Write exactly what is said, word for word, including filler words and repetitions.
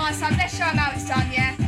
my side. Let's show them how it's done, yeah?